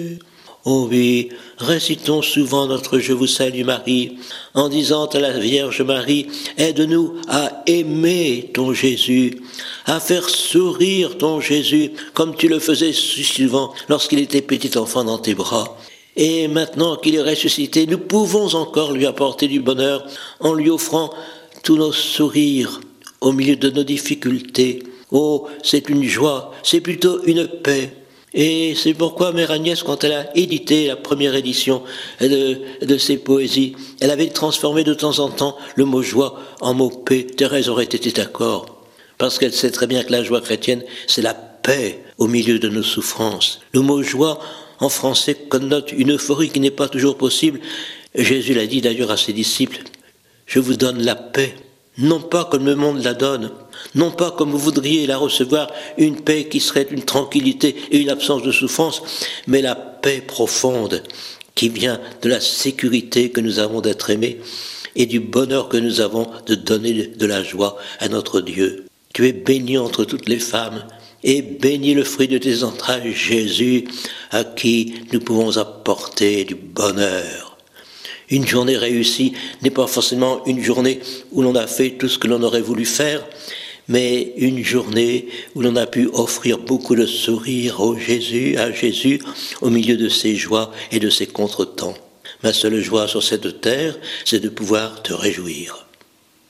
Oh oui, récitons souvent notre Je vous salue Marie, en disant à la Vierge Marie, aide-nous à aimer ton Jésus, à faire sourire ton Jésus, comme tu le faisais si souvent lorsqu'il était petit enfant dans tes bras. Et maintenant qu'il est ressuscité, nous pouvons encore lui apporter du bonheur en lui offrant tous nos sourires au milieu de nos difficultés. Oh, c'est une joie, c'est plutôt une paix. Et c'est pourquoi Mère Agnès, quand elle a édité la première édition de ses poésies, elle avait transformé de temps en temps le mot joie en mot paix. Thérèse aurait été d'accord, parce qu'elle sait très bien que la joie chrétienne, c'est la paix au milieu de nos souffrances. Le mot joie, en français, connote une euphorie qui n'est pas toujours possible. Jésus l'a dit d'ailleurs à ses disciples, « Je vous donne la paix ». Non pas comme le monde la donne, non pas comme vous voudriez la recevoir, une paix qui serait une tranquillité et une absence de souffrance, mais la paix profonde qui vient de la sécurité que nous avons d'être aimés et du bonheur que nous avons de donner de la joie à notre Dieu. Tu es bénie entre toutes les femmes et béni le fruit de tes entrailles, Jésus, à qui nous pouvons apporter du bonheur. Une journée réussie n'est pas forcément une journée où l'on a fait tout ce que l'on aurait voulu faire, mais une journée où l'on a pu offrir beaucoup de sourires à Jésus, au milieu de ses joies et de ses contretemps. Ma seule joie sur cette terre, c'est de pouvoir te réjouir.